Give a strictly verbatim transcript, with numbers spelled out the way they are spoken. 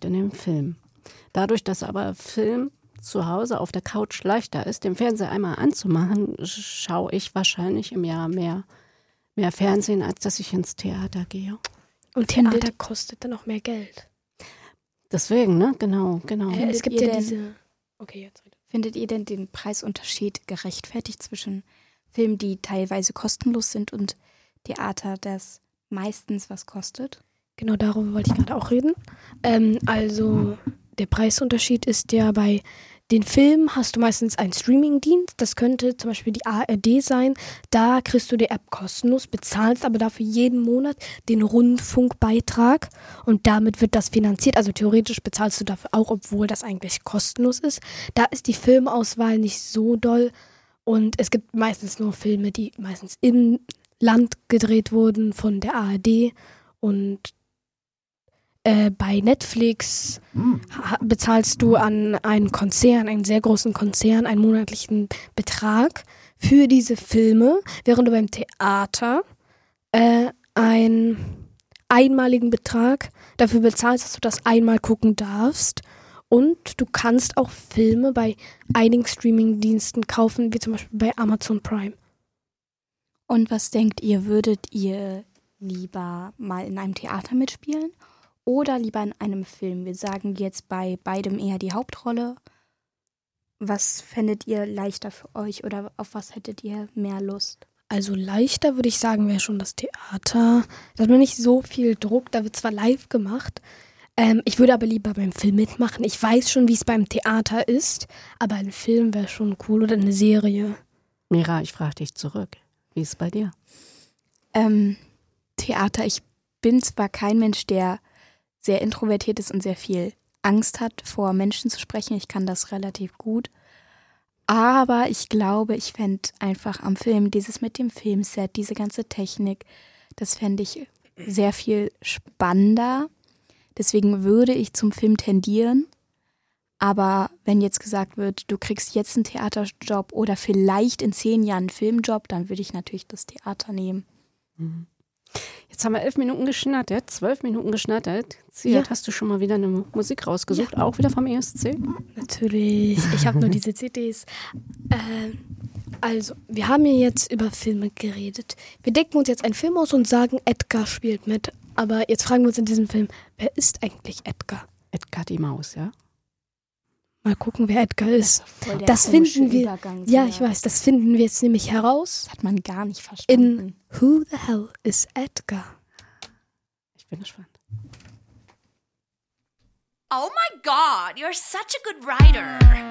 nicht in dem Film. Dadurch, dass aber Film zu Hause auf der Couch leichter ist, den Fernseher einmal anzumachen, schaue ich wahrscheinlich im Jahr mehr, mehr Fernsehen, als dass ich ins Theater gehe. Und Theater kostet dann auch mehr Geld. Deswegen, ne? Genau, genau. Äh, es gibt ja denn, diese... Okay, jetzt. Findet ihr denn den Preisunterschied gerechtfertigt zwischen Filmen, die teilweise kostenlos sind und Theater, das meistens was kostet? Genau, darüber wollte ich gerade auch reden. Ähm, also der Preisunterschied ist ja bei den Filmen hast du meistens einen Streamingdienst. Das könnte zum Beispiel die A R D sein. Da kriegst du die App kostenlos, bezahlst aber dafür jeden Monat den Rundfunkbeitrag und damit wird das finanziert. Also theoretisch bezahlst du dafür auch, obwohl das eigentlich kostenlos ist. Da ist die Filmauswahl nicht so doll und es gibt meistens nur Filme, die meistens im Land gedreht wurden von der A R D und Äh, bei Netflix ha- bezahlst du an einen Konzern, einen sehr großen Konzern, einen monatlichen Betrag für diese Filme, während du beim Theater äh, einen einmaligen Betrag dafür bezahlst, dass du das einmal gucken darfst. Und du kannst auch Filme bei einigen Streamingdiensten kaufen, wie zum Beispiel bei Amazon Prime. Und was denkt ihr, würdet ihr lieber mal in einem Theater mitspielen? Oder lieber in einem Film? Wir sagen jetzt bei beidem eher die Hauptrolle. Was fändet ihr leichter für euch oder auf was hättet ihr mehr Lust? Also leichter würde ich sagen, wäre schon das Theater. Da hat man nicht so viel Druck, da wird zwar live gemacht. Ähm, ich würde aber lieber beim Film mitmachen. Ich weiß schon, wie es beim Theater ist, aber ein Film wäre schon cool oder eine Serie. Mira, ich frage dich zurück. Wie ist es bei dir? Ähm, Theater, ich bin zwar kein Mensch, der sehr introvertiert ist und sehr viel Angst hat, vor Menschen zu sprechen. Ich kann das relativ gut. Aber ich glaube, ich fände einfach am Film, dieses mit dem Filmset, diese ganze Technik, das fände ich sehr viel spannender. Deswegen würde ich zum Film tendieren. Aber wenn jetzt gesagt wird, du kriegst jetzt einen Theaterjob oder vielleicht in zehn Jahren einen Filmjob, dann würde ich natürlich das Theater nehmen. Mhm. Jetzt haben wir elf Minuten geschnattert, zwölf Minuten geschnattert. Ziert, ja. Hast du schon mal wieder eine Musik rausgesucht? Ja. Auch wieder vom E S C? Natürlich. Ich habe nur diese C Ds. Äh, also, wir haben ja jetzt über Filme geredet. Wir denken uns jetzt einen Film aus und sagen, Edgar spielt mit. Aber jetzt fragen wir uns in diesem Film, wer ist eigentlich Edgar? Edgar die Maus, ja? Mal gucken, wer Edgar ist. Das, das finden wir. Ja, ich weiß, das finden wir jetzt nämlich heraus. Das hat man gar nicht verstanden. In Who the Hell is Edgar? Ich bin gespannt. Oh my God, you're such a good writer.